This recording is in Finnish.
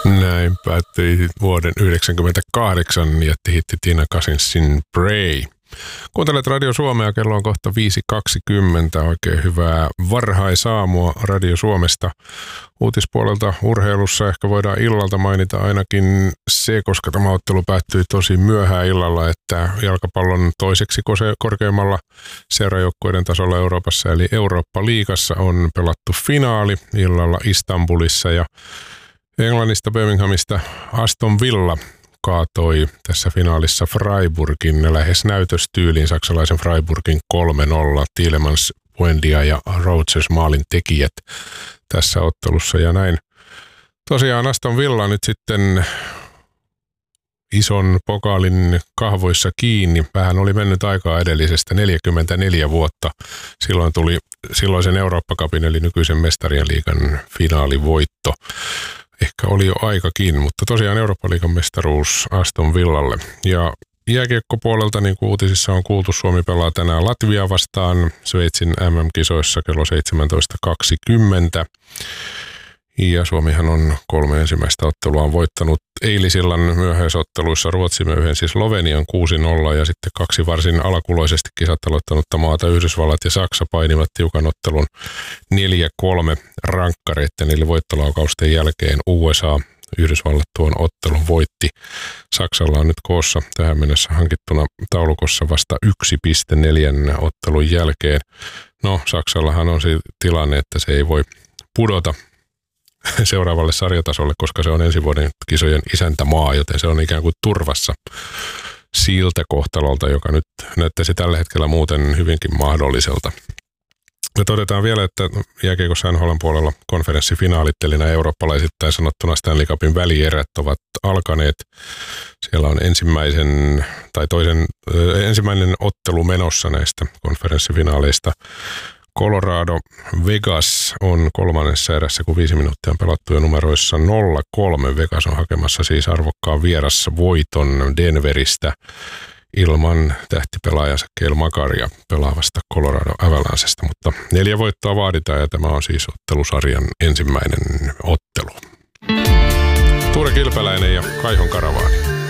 Näin päättyi vuoden 1998 jättihitti Tina Cousinsin Pray. Kuuntelet Radio Suomea, kello on kohta 5.20. Oikein hyvää varhaisaamua Radio Suomesta. Uutispuolelta urheilussa ehkä voidaan illalta mainita ainakin se, koska tämä ottelu päättyi tosi myöhään illalla, että jalkapallon toiseksi korkeimmalla seurajoukkueiden tasolla Euroopassa, eli Eurooppa-liigassa on pelattu finaali illalla Istanbulissa ja Englannista Birminghamista Aston Villa kaatoi tässä finaalissa Freiburgin lähes näytöstyyliin saksalaisen Freiburgin 3-0. Tielemans, Buendia ja Rodgers maalin tekijät tässä ottelussa ja näin. Tosiaan Aston Villa nyt sitten ison pokaalin kahvoissa kiinni. Vähän oli mennyt aikaa edellisestä 44 vuotta. Silloin tuli silloisen Eurooppa-cupin eli nykyisen Mestarien liigan finaalivoitto. Ehkä oli jo aikakin, mutta tosiaan Eurooppa-liigan mestaruus Aston Villalle. Ja jääkiekkopuolelta, niin kuin uutisissa on kuultu, Suomi pelaa tänään Latvia vastaan Sveitsin MM-kisoissa kello 17.20. Ja Suomihan on 3 ensimmäistä otteluaan voittanut eilisillan myöhäisotteluissa. Ruotsi myöhensi Slovenian 6-0 ja sitten 2 varsin alakuloisesti kisat aloittanutta maata Yhdysvallat ja Saksa painivat tiukan ottelun 4-3 rankkareitten eli voittolaukausten jälkeen. USA Yhdysvallat tuon ottelun voitti. Saksalla on nyt koossa tähän mennessä hankittuna taulukossa vasta 1,4 ottelun jälkeen. No, Saksallahan on se tilanne, että se ei voi pudota seuraavalle sarjatasolle, koska se on ensi vuoden kisojen isäntämaa, joten se on ikään kuin turvassa siltä kohtalolta, joka nyt näyttäisi tällä hetkellä muuten hyvinkin mahdolliselta. Ja todetaan vielä, että jääkiekossa NHL:n puolella konferenssifinaalit, eli nämä eurooppalaisittain sanottuna Stanley Cupin välierät ovat alkaneet. Siellä on ensimmäinen ottelu menossa näistä konferenssifinaaleista. Colorado Vegas on 3. erässä, kun 5 minuuttia on pelattu jo numeroissa 0-3. Vegas on hakemassa siis arvokkaan vierasvoiton Denveristä ilman tähtipelaajansa Cale Makaria pelaavasta Colorado Avalancesta, mutta 4 voittoa vaaditaan ja tämä on siis ottelusarjan ensimmäinen ottelu. Ture Kilpeläinen ja Kaihon Karavaani.